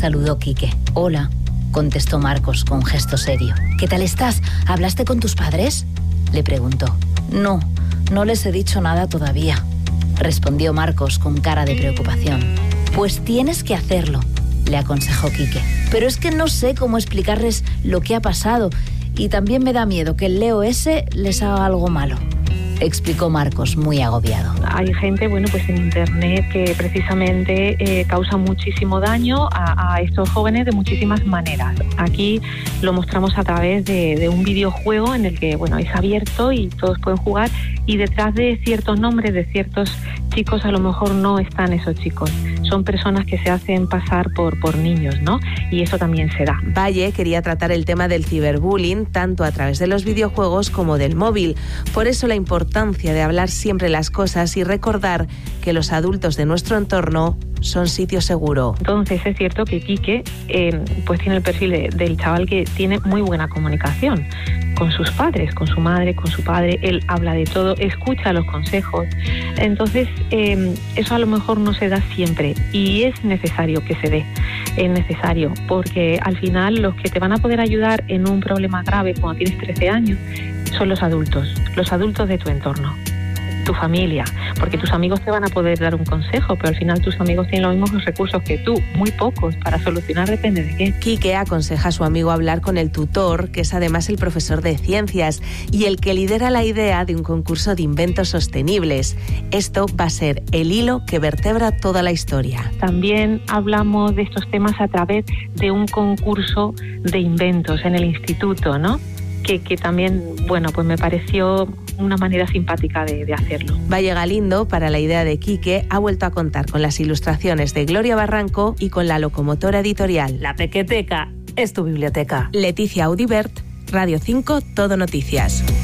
saludó Quique. Hola, contestó Marcos con gesto serio. ¿Qué tal estás? ¿Hablaste con tus padres?, le preguntó. No les he dicho nada todavía, respondió Marcos con cara de preocupación. Pues tienes que hacerlo, le aconsejó Quique. Pero es que no sé cómo explicarles lo que ha pasado y también me da miedo que el Leo ese les haga algo malo, explicó Marcos, muy agobiado. Hay gente, pues en internet que precisamente causa muchísimo daño a estos jóvenes de muchísimas maneras. Aquí lo mostramos a través de un videojuego en el que, es abierto y todos pueden jugar, y detrás de ciertos nombres de ciertos chicos a lo mejor no están esos chicos. Son personas que se hacen pasar por niños, ¿no? Y eso también se da. Valle quería tratar el tema del ciberbullying tanto a través de los videojuegos como del móvil. Por eso la importancia de hablar siempre las cosas y recordar que los adultos de nuestro entorno son sitio seguro. Entonces es cierto que Quique tiene el perfil del chaval que tiene muy buena comunicación con sus padres, con su madre, con su padre. Él habla de todo, escucha los consejos. Entonces eso a lo mejor no se da siempre y es necesario que se dé. Es necesario porque al final los que te van a poder ayudar en un problema grave cuando tienes 13 años son los adultos de tu entorno, tu familia, porque tus amigos te van a poder dar un consejo, pero al final tus amigos tienen los mismos recursos que tú, muy pocos, para solucionar depende de qué. Quique aconseja a su amigo hablar con el tutor, que es además el profesor de ciencias y el que lidera la idea de un concurso de inventos sostenibles. Esto va a ser el hilo que vertebra toda la historia. También hablamos de estos temas a través de un concurso de inventos en el instituto, ¿no? Que también, me pareció una manera simpática de hacerlo. Valle Galindo, para la idea de Quique, ha vuelto a contar con las ilustraciones de Gloria Barranco y con la locomotora editorial. La Pequeteca es tu biblioteca. Leticia Audibert, Radio 5, Todo Noticias.